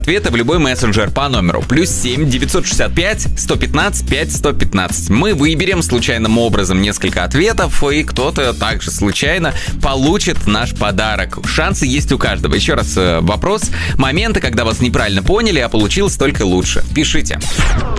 Ответы в любой мессенджер по номеру +7 965 115 5115. Мы выберем случайным образом несколько ответов, и кто-то также случайно получит наш подарок. Шансы есть у каждого. Еще раз вопрос. Моменты, когда вас неправильно поняли, а получилось только лучше. Пишите.